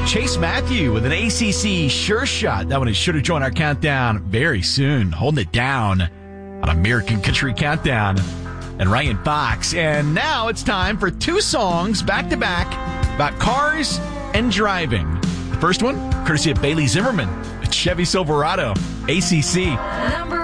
Chase Matthew with an ACC Sure Shot. That one is sure to join our countdown very soon. Holding it down on American Country Countdown. And Ryan Fox. And now it's time for two songs back-to-back about cars and driving. The first one, courtesy of Bailey Zimmerman, Chevy Silverado, ACC. Number